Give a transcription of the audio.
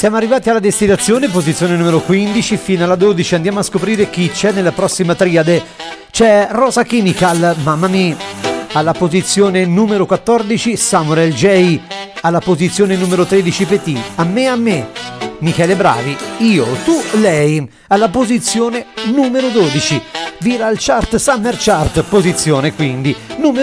Siamo arrivati alla destinazione, posizione numero 15, fino alla 12 andiamo a scoprire chi c'è nella prossima triade. C'è Rosa Chemical, Mamma Mia, alla posizione numero 14 Samuel J, alla posizione numero 13 Petit, A me, Michele Bravi, Io, tu, lei, alla posizione numero 12, Viral Chart Summer Chart, posizione quindi numero